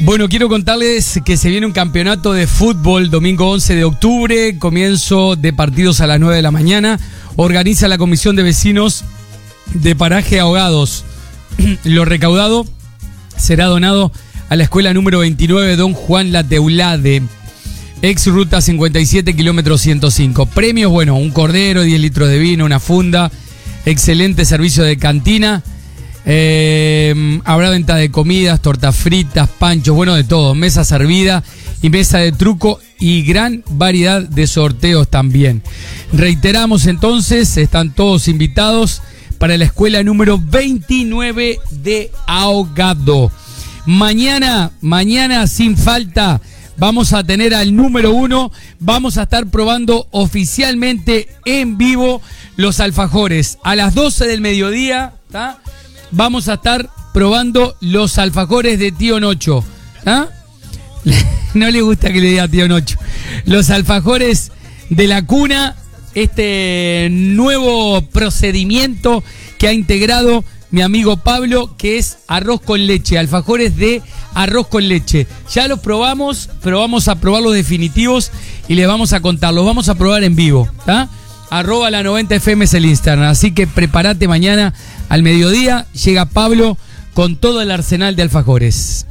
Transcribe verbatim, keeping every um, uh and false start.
Bueno, quiero contarles que se viene un campeonato de fútbol domingo once de octubre, comienzo de partidos a las nueve de la mañana. Organiza la Comisión de Vecinos de Paraje Ahogados. Lo recaudado será donado a la escuela número veintinueve Don Juan Lateulade, ex ruta cincuenta y siete, kilómetro ciento cinco. Premios, bueno, un cordero, diez litros de vino, una funda, excelente servicio de cantina. Eh, habrá venta de comidas, tortas fritas, panchos, bueno, de todo, mesa servida y mesa de truco y gran variedad de sorteos también. Reiteramos entonces, están todos invitados para la escuela número veintinueve de Ahogado. Mañana, mañana sin falta, vamos a tener al número uno, vamos a estar probando oficialmente en vivo los alfajores. A las doce del mediodía, ¿tá? Vamos a estar probando los alfajores de Tío Nocho. ¿Ah? No le gusta que le diga Tío Nocho. Los alfajores de la cuna, este nuevo procedimiento que ha integrado mi amigo Pablo, que es arroz con leche, alfajores de arroz con leche. Ya los probamos, pero vamos a probar los definitivos y les vamos a contar. Los vamos a probar en vivo. ¿Ah? Arroba la noventa F M es el Instagram. Así que prepárate mañana al mediodía. Llega Pablo con todo el arsenal de alfajores.